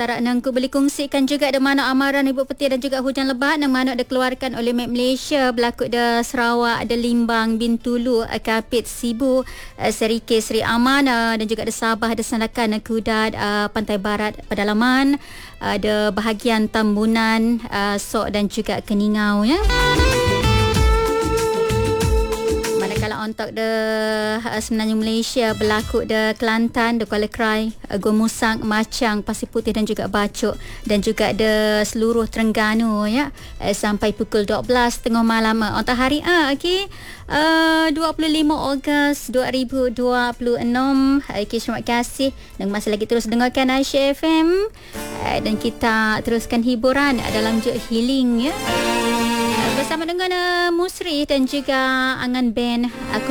antara nang ku boleh kongsikan juga ada manuk amaran ibu petir dan juga hujan lebat nang manuk dikeluarkan oleh Met Malaysia berlaku di Sarawak, ada Limbang, Bintulu, Kapit, Sibu, Serike, Seri Aman dan juga ada Sabah, ada Sandakan, Kudat, Pantai Barat, Pedalaman, ada bahagian Tambunan, Sok dan juga Keningau ya. Manakala untuk de semenanjung Malaysia berlaku de Kelantan, de Kuala Krai, Gomusang, Macang, Pasir Putih dan juga Bacok dan juga de seluruh Terengganu ya, sampai pukul 12 tengah malam untuk hari okey. 25 Ogos 2026. Okay, terima kasih dan masih lagi terus dengarkan Aisyah FM dan kita teruskan hiburan dalam Juk Healing ya. Bersama dengan Musri dan juga Angan Band, Aku